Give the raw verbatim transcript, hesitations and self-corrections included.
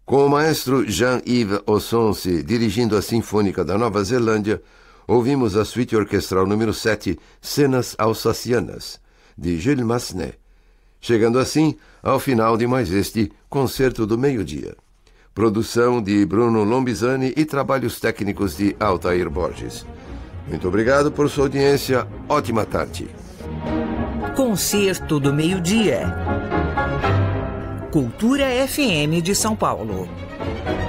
Com o maestro Jean-Yves Ossonce dirigindo a Sinfônica da Nova Zelândia, ouvimos a suíte orquestral número sete, Cenas Alsacianas, de Gilles Massenet, chegando assim ao final de mais este Concerto do Meio-Dia. Produção de Bruno Lombizani e trabalhos técnicos de Altair Borges. Muito obrigado por sua audiência. Ótima tarde. Concerto do Meio-Dia. Cultura F M de São Paulo.